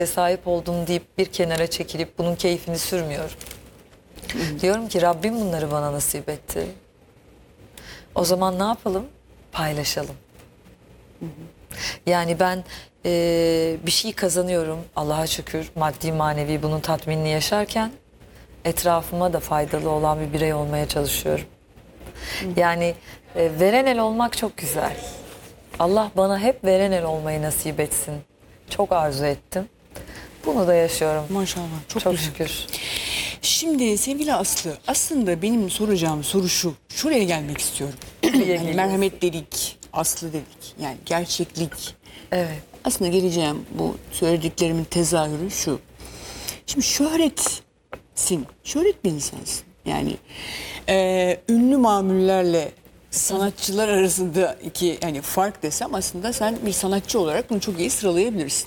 sahip oldum deyip bir kenara çekilip bunun keyfini sürmüyorum. Diyorum ki Rabbim bunları bana nasip etti. O zaman ne yapalım? Paylaşalım. Yani ben bir şey kazanıyorum Allah'a şükür, maddi manevi bunun tatminini yaşarken etrafıma da faydalı olan bir birey olmaya çalışıyorum. Yani veren el olmak çok güzel. Allah bana hep veren el olmayı nasip etsin. Çok arzu ettim. Bunu da yaşıyorum. Maşallah. Çok güzel. şükür. Şimdi sevgili Aslı, aslında benim soracağım soru şu. Şuraya gelmek istiyorum. Yani merhamet dedik, Aslı dedik. Yani gerçeklik. Evet. Aslında geleceğim bu söylediklerimin tezahürü şu. Şimdi şöhretsin, şöhret bir insansın. Yani ünlü mamullerle sanatçılar arasındaki yani fark desem aslında sen bir sanatçı olarak bunu çok iyi sıralayabilirsin.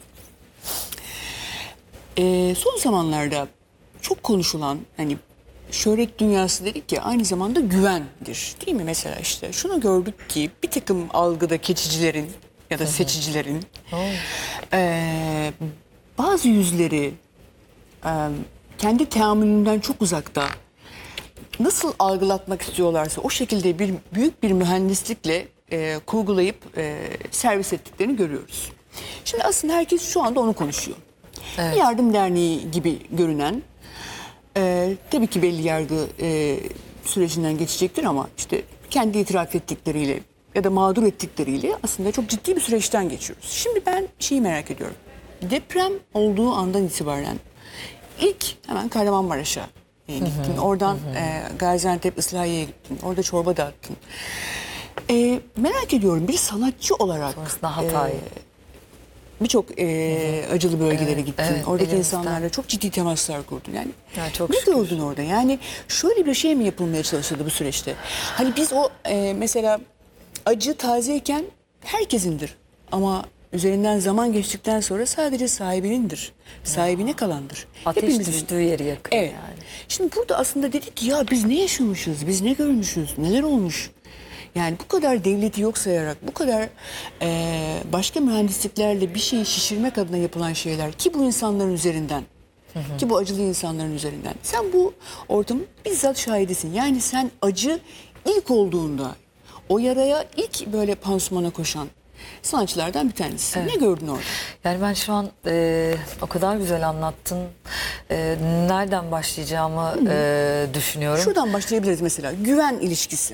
Son zamanlarda çok konuşulan hani şöhret dünyası dedik ya aynı zamanda güvendir değil mi? Mesela işte şunu gördük ki bir takım algıda keçicilerin ya da seçicilerin bazı yüzleri kendi teamülünden çok uzakta nasıl algılatmak istiyorlarsa o şekilde büyük bir mühendislikle kurgulayıp servis ettiklerini görüyoruz. Şimdi aslında herkes şu anda onu konuşuyor. Evet. Bir yardım derneği gibi görünen tabii ki belli yargı sürecinden geçecektir ama işte kendi itiraf ettikleriyle ya da mağdur ettikleriyle aslında çok ciddi bir süreçten geçiyoruz. Şimdi ben şeyi merak ediyorum. Deprem olduğu andan itibaren ilk hemen Kahramanmaraş'a gittin. Oradan Gaziantep, Islahiye'ye gittin. Orada çorba dağıttın. Merak ediyorum bir sanatçı olarak Sonrasında Hatay. birçok acılı bölgelere gittin. evet, Oradaki elimizden. insanlarla çok ciddi temaslar kurdun. Yani çok ne şükür. gördün orada? Yani şöyle bir şey mi yapılmaya çalışıldı bu süreçte? Hani biz o mesela acı tazeyken herkesindir. Ama üzerinden zaman geçtikten sonra sadece sahibinindir. Sahibine kalandır. Ateş Hepimizin. düştüğü yeri yakıyor Evet. yani. Şimdi burada aslında dedik ki ya biz ne yaşamışız, biz ne görmüşüz, neler olmuş? Yani bu kadar devleti yok sayarak, bu kadar başka mühendisliklerle bir şeyi şişirmek adına yapılan şeyler ki bu insanların üzerinden, ki bu acılı insanların üzerinden. Sen bu ortamın bizzat şahidisin. Yani sen acı ilk olduğunda o yaraya ilk böyle pansumana koşan sanatçılardan bir tanesi. Ne gördün orada? Yani ben şu an o kadar güzel anlattın. Nereden başlayacağımı düşünüyorum. Şuradan başlayabiliriz mesela. Güven ilişkisi.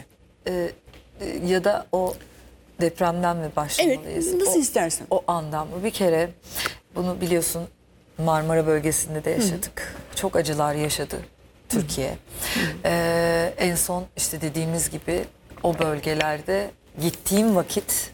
Ya da o depremden mi başlamalıyız? Evet, nasıl istersen. O andan mı? Bir kere bunu biliyorsun Marmara bölgesinde de yaşadık. Çok acılar yaşadı Türkiye. En son işte dediğimiz gibi o bölgelerde gittiğim vakit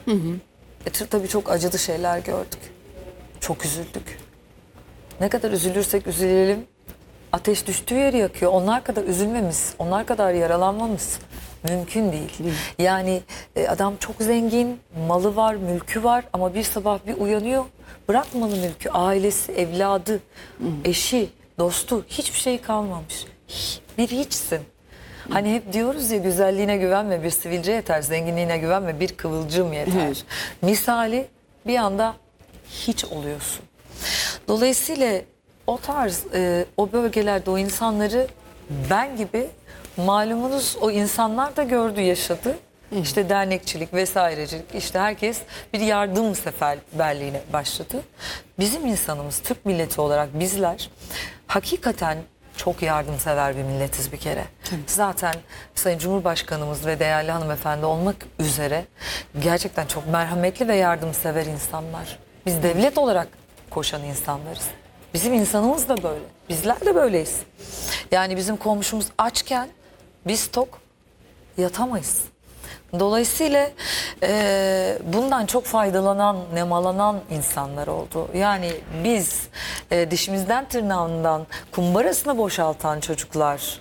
tabii çok acılı şeyler gördük. Çok üzüldük. Ne kadar üzülürsek üzülelim ateş düştüğü yeri yakıyor. Onlar kadar üzülmemiz, onlar kadar yaralanmamız mümkün değil. Yani adam çok zengin, malı var, mülkü var ama bir sabah bir uyanıyor. Bırakmalı mülkü, ailesi, evladı, eşi, dostu hiçbir şey kalmamış. Bir hiçsin. Hani hep diyoruz ya güzelliğine güvenme bir sivilce yeter, zenginliğine güvenme bir kıvılcım yeter. Misali bir anda hiç oluyorsun. Dolayısıyla o tarz o bölgelerde o insanları ben gibi malumunuz o insanlar da gördü yaşadı. İşte dernekçilik vesairecilik işte herkes bir yardım seferberliğine başladı. Bizim insanımız Türk milleti olarak bizler hakikaten çok yardımsever bir milletiz bir kere. Zaten Sayın Cumhurbaşkanımız ve değerli hanımefendi olmak üzere gerçekten çok merhametli ve yardımsever insanlar. Biz devlet olarak koşan insanlarız. Bizim insanımız da böyle. Bizler de böyleyiz. Yani bizim komşumuz açken biz tok yatamayız. Dolayısıyla bundan çok faydalanan, nemalanan insanlar oldu. Yani biz dişimizden tırnağından kumbarasını boşaltan çocuklar,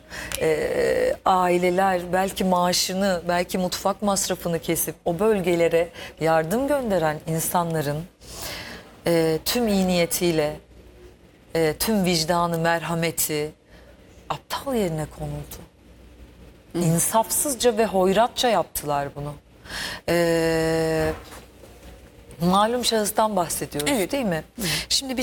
aileler belki maaşını, belki mutfak masrafını kesip o bölgelere yardım gönderen insanların tüm iyi niyetiyle, tüm vicdanı, merhameti aptal yerine konuldu. İnsafsızca ve hoyratça yaptılar bunu. malum şahıstan bahsediyoruz Evet. değil mi? Şimdi bir